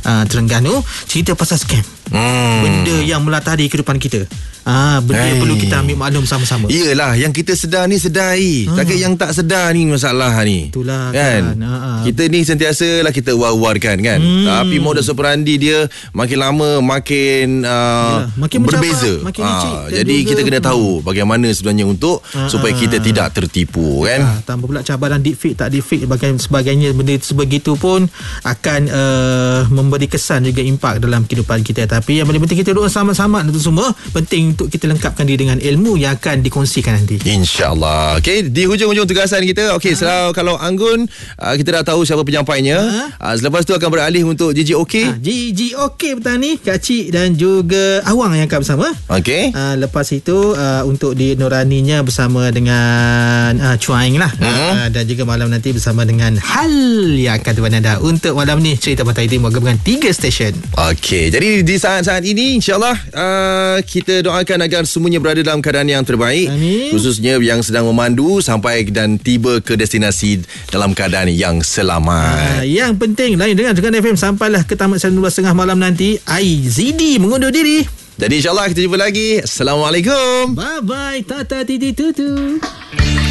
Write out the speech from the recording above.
Terengganu, cerita pasal scam. Benda yang melatari kehidupan kita. Benda yang perlu kita ambil maklum sama-sama. Yelah, yang kita sedar ni sedari. Takkan yang tak sedar ni masalah ni. Itulah kan. Kita ni sentiasa lah kita war-warkan kan. Tapi modus operandi dia makin lama makin berbeza. Makin licik. Jadi kita kena tahu bagaimana sebenarnya untuk supaya kita tidak tertipu kan. Tanpa pula cabaran deepfake tak deepfake sebagainya, benda sebegitu pun akan memberi kesan juga impak dalam kehidupan kita. Tapi yang paling penting kita doa sama-sama itu semua penting untuk kita lengkapkan diri dengan ilmu yang akan dikongsikan nanti, InsyaAllah. Okay, di hujung-hujung tugasan kita, okay, kalau Anggun kita dah tahu siapa penyampainya. Selepas tu akan beralih untuk Gigi OK. Gigi OK petang ni Kak Cik dan juga Awang yang akan bersama. Okay. Lepas itu untuk di Nuraninya bersama dengan Chuaing lah. Dan juga malam nanti bersama dengan Hal yang akan berada untuk malam ni Cerita Pantai Timur gabungan 3 stesen. Okay, jadi di saat-saat ini InsyaAllah kita doakan agar semuanya berada dalam keadaan yang terbaik. Amin. Khususnya yang sedang memandu sampai dan tiba ke destinasi dalam keadaan yang selamat. Yang penting lain dengan FM sampailah ke tamat 12.30 malam nanti. IZD mengundur diri. Jadi insyaAllah kita jumpa lagi. Assalamualaikum. Bye bye. Tata titi tutu.